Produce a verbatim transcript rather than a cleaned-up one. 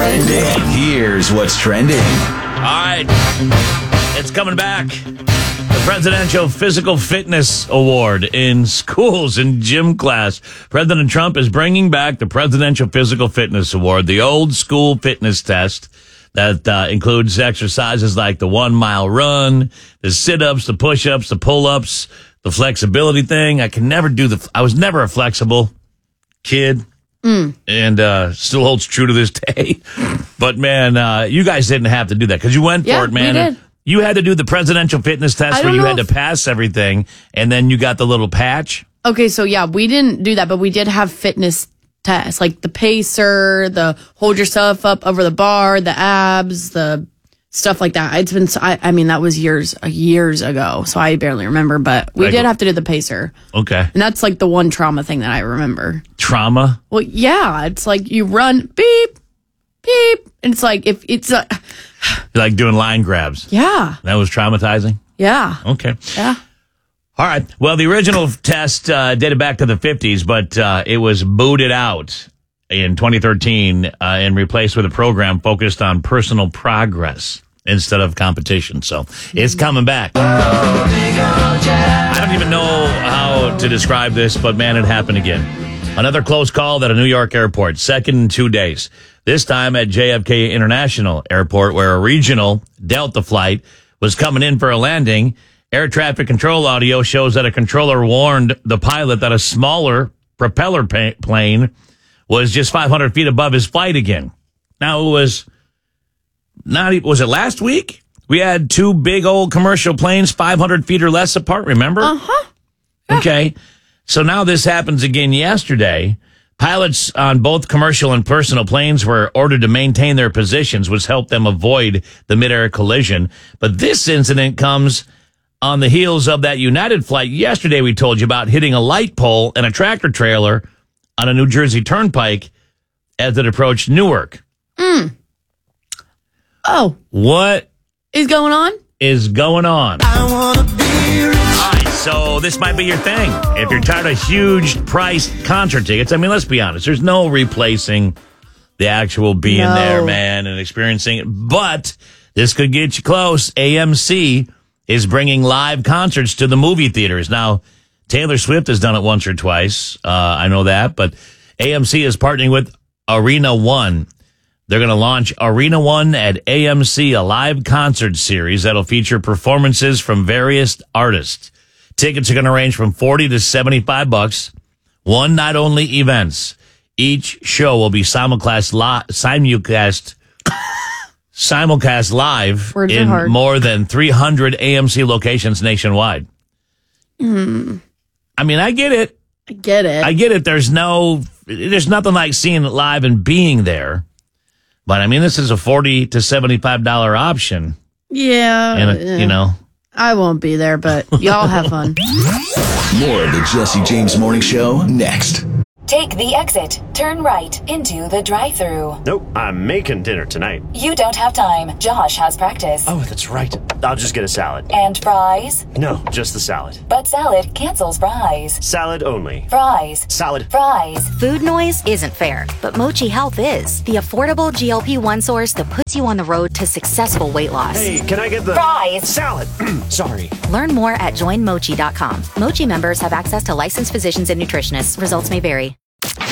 Trending. Here's what's trending. All right. It's coming back. The Presidential Physical Fitness Award in schools and gym class. President Trump is bringing back the Presidential Physical Fitness Award, the old school fitness test that uh, includes exercises like the one mile run, the sit-ups, the push-ups, the pull-ups, the flexibility thing. I can never do the, I was never a flexible kid. Mm. And uh, still holds true to this day. But, man, uh, you guys didn't have to do that because you went yeah, for it, man. We did. You had to do the presidential fitness test where you had to pass everything, and then you got the little patch. Okay, so, yeah, we didn't do that, but we did have fitness tests, like the pacer, the hold yourself up over the bar, the abs, the stuff like that. It's been, I, I mean, that was years, years ago, so I barely remember, but we Like, did have to do the pacer. Okay. And that's like the one trauma thing that I remember. Trauma? Well, yeah, it's like you run, beep, beep, and it's like, if it's, uh, Like doing line grabs. yeah, That was traumatizing? yeah, Okay. yeah. All right. Well, the original test uh, dated back to the fifties, but uh, it was booted out in twenty thirteen uh, and replaced with a program focused on personal progress instead of competition. So it's coming back. I don't even know how to describe this, but man, it happened again. Another close call at a New York airport, second in two days. This time at J F K International Airport, where a regional Delta flight was coming in for a landing. Air traffic control audio shows that a controller warned the pilot that a smaller propeller pa- plane was just five hundred feet above his flight again. Now, it was not, e- was it last week? We had two big old commercial planes five hundred feet or less apart, remember? Uh-huh. Okay. So now this happens again yesterday. Pilots on both commercial and personal planes were ordered to maintain their positions, which helped them avoid the midair collision. But this incident comes on the heels of that United flight yesterday we told you about hitting a light pole and a tractor trailer on a New Jersey turnpike as it approached Newark. Mm. Oh. What is going on? is going on? I wanna be rich. All right, so this might be your thing. If you're tired of huge priced concert tickets, I mean, let's be honest, there's no replacing the actual being No. there, man, and experiencing it. But this could get you close. A M C is bringing live concerts to the movie theaters. Now, Taylor Swift has done it once or twice. Uh, I know that. But A M C is partnering with Arena One. They're going to launch Arena One at A M C, a live concert series that'll feature performances from various artists. Tickets are going to range from forty to seventy-five bucks. One night only events. Each show will be simulcast, li- simulcast, simulcast live Words are in hard. more than three hundred A M C locations nationwide. Mm. I mean, I get it. I get it. I get it. There's no, there's nothing like seeing it live and being there. But I mean, this is a forty to seventy-five dollars option. yeah. And, a, yeah. you know, I won't be there, but y'all have fun. More of the Jesse James Morning Show next. Take the exit. Turn right into the drive-thru. Nope, I'm making dinner tonight. You don't have time. Josh has practice. Oh, that's right. I'll just get a salad. And fries? No, just the salad. But salad cancels fries. Salad only. Fries. Salad. Fries. Food noise isn't fair, but Mochi Health is. The affordable G L P one source that puts you on the road to successful weight loss. Hey, can I get the Fries. salad? Sorry. Learn more at join mochi dot com. Mochi members have access to licensed physicians and nutritionists. Results may vary.